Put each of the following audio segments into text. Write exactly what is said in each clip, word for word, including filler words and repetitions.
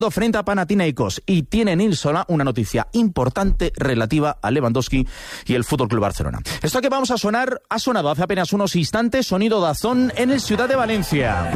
frente a Panathinaikos, y tiene Nil Solá una noticia importante relativa a Lewandowski y el F C Barcelona. Esto que vamos a sonar ha sonado hace apenas unos instantes, sonido Dazón en el Ciudad de Valencia.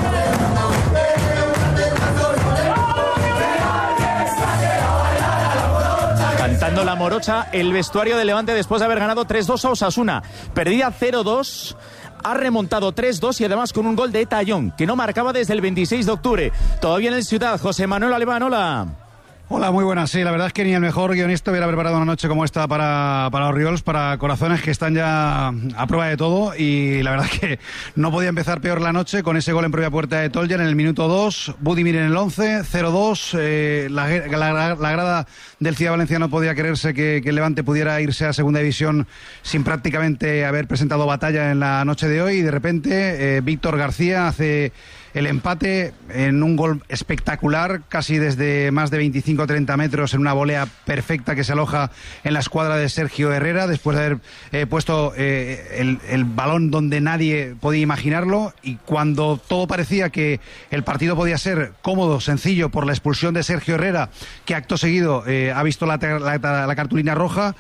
Cantando la morocha, el vestuario de Levante después de haber ganado tres dos a Osasuna. Perdía cero dos, ha remontado tres dos y además con un gol de Eta Young, que no marcaba desde el veintiséis de octubre. Todavía en el Ciudad, José Manuel Alemán, hola. Hola, muy buenas. Sí, la verdad es que ni el mejor guionista hubiera preparado una noche como esta para, para los Riols, para corazones que están ya a prueba de todo, y la verdad es que no podía empezar peor la noche con ese gol en propia puerta de Toljan en el minuto dos, Budimir en el once, cero dos, eh, la, la, la grada del Ciudad Valencia no podía creerse que, que el Levante pudiera irse a segunda división sin prácticamente haber presentado batalla en la noche de hoy, y de repente eh, Víctor García hace el empate en un gol espectacular, casi desde más de veinticinco a treinta metros, en una volea perfecta que se aloja en la escuadra de Sergio Herrera, después de haber eh, puesto eh, el, el balón donde nadie podía imaginarlo, y cuando todo parecía que el partido podía ser cómodo, sencillo, por la expulsión de Sergio Herrera, que acto seguido eh, ha visto la, la, la cartulina roja,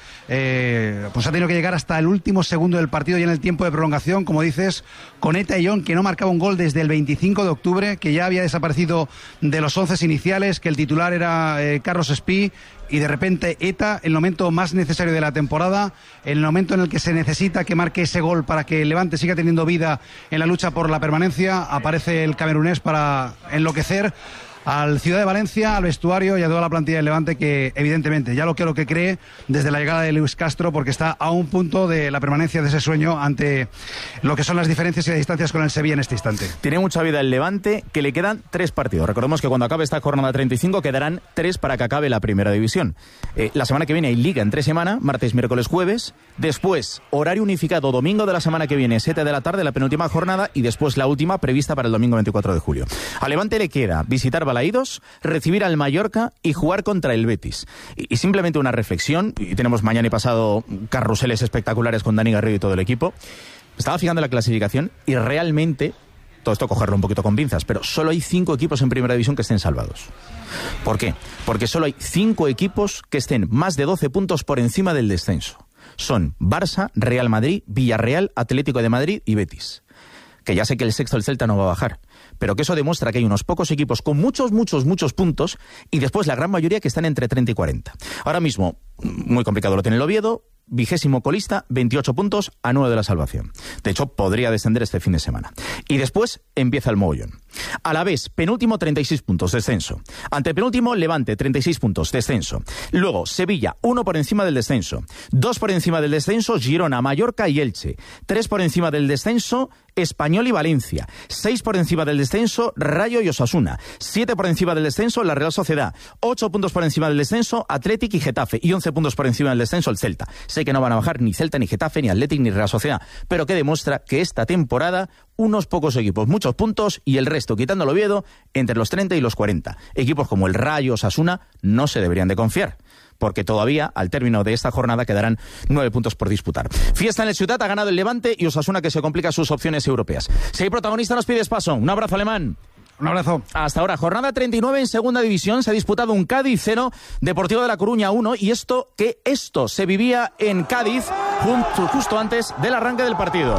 eh, pues ha tenido que llegar hasta el último segundo del partido y en el tiempo de prolongación, como dices, con Eta Young, que no marcaba un gol desde el veinticinco de octubre, que ya había desaparecido de los once iniciales, que el titular era eh, Carlos Espí, y de repente Eta, el momento más necesario de la temporada, el momento en el que se necesita que marque ese gol para que el Levante siga teniendo vida en la lucha por la permanencia, aparece el camerunés para enloquecer al Ciudad de Valencia, al vestuario y a toda la plantilla del Levante, que evidentemente ya lo que lo que cree desde la llegada de Luis Castro, porque está a un punto de la permanencia de ese sueño ante lo que son las diferencias y las distancias con el Sevilla en este instante. Tiene mucha vida el Levante, que le quedan tres partidos. Recordemos que cuando acabe esta jornada treinta y cinco quedarán tres para que acabe la primera división. Eh, la semana que viene hay Liga en tres semanas, martes, miércoles, jueves. Después, horario unificado, domingo de la semana que viene, siete de la tarde, la penúltima jornada, y después la última prevista para el domingo veinticuatro de julio. Al Levante le queda visitar Balaídos, recibir al Mallorca y jugar contra el Betis. Y, y simplemente una reflexión, y tenemos mañana y pasado carruseles espectaculares con Dani Garrido y todo el equipo. Estaba fijando la clasificación y realmente, todo esto cogerlo un poquito con pinzas, pero solo hay cinco equipos en primera división que estén salvados. ¿Por qué? Porque solo hay cinco equipos que estén más de doce puntos por encima del descenso. Son Barça, Real Madrid, Villarreal, Atlético de Madrid y Betis. Que ya sé que el sexto, el Celta, no va a bajar, pero que eso demuestra que hay unos pocos equipos con muchos, muchos, muchos puntos, y después la gran mayoría que están entre treinta y cuarenta. Ahora mismo, muy complicado lo tiene el Oviedo, vigésimo colista, veintiocho puntos a nueve de la salvación. De hecho, podría descender este fin de semana. Y después empieza el mogollón. Alavés, penúltimo, treinta y seis puntos, descenso. Antepenúltimo, Levante, treinta y seis puntos, descenso. Luego, Sevilla, uno por encima del descenso. Dos por encima del descenso, Girona, Mallorca y Elche. Tres por encima del descenso, Español y Valencia. Seis por encima del descenso, Rayo y Osasuna. Siete por encima del descenso, la Real Sociedad. Ocho puntos por encima del descenso, Athletic y Getafe. Y once puntos por encima del descenso, el Celta. Sé que no van a bajar ni Celta, ni Getafe, ni Athletic, ni Real Sociedad, pero que demuestra que esta temporada unos pocos equipos, muchos puntos, y el resto, quitando el Oviedo, entre los treinta y los cuarenta. Equipos como el Rayo, Osasuna, no se deberían de confiar, porque todavía, al término de esta jornada, quedarán nueve puntos por disputar. Fiesta en el Ciutat, ha ganado el Levante, y Osasuna que se complica sus opciones europeas. Si hay protagonista, nos pides paso. Un abrazo, Alemán. Un abrazo. Hasta ahora, jornada treinta y nueve en segunda división. Se ha disputado un Cádiz cero, Deportivo de La Coruña uno, y esto que esto se vivía en Cádiz justo, justo antes del arranque del partido.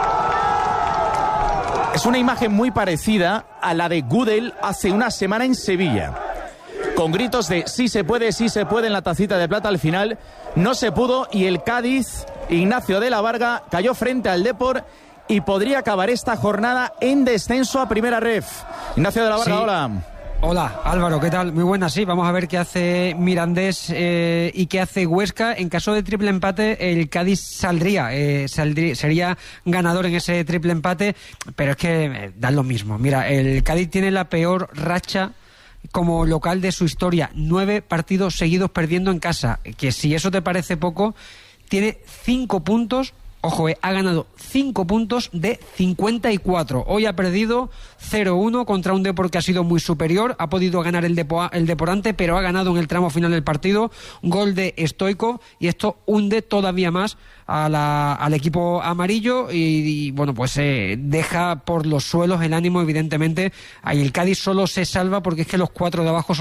Es una imagen muy parecida a la de Gudel hace una semana en Sevilla, con gritos de sí se puede, sí se puede en la tacita de plata. Al final no se pudo, y el Cádiz, Ignacio de la Varga, cayó frente al Depor y podría acabar esta jornada en descenso a primera ref. Ignacio de la Varga, sí. Hola. Hola, Álvaro, ¿qué tal? Muy buena, sí. Vamos a ver qué hace Mirandés eh, y qué hace Huesca. En caso de triple empate, el Cádiz saldría, eh, saldría, sería ganador en ese triple empate, pero es que eh, dan lo mismo. Mira, el Cádiz tiene la peor racha como local de su historia. Nueve partidos seguidos perdiendo en casa. Que si eso te parece poco, tiene cinco puntos ojo, eh, ha ganado cinco puntos de cincuenta y cuatro. Hoy ha perdido cero uno contra un Depor que ha sido muy superior. Ha podido ganar el, Depo, el Deporante, pero ha ganado en el tramo final del partido. Gol de Stoichkov, y esto hunde todavía más a la, al equipo amarillo y, y bueno, pues eh, deja por los suelos el ánimo, evidentemente. Ahí el Cádiz solo se salva porque es que los cuatro de abajo son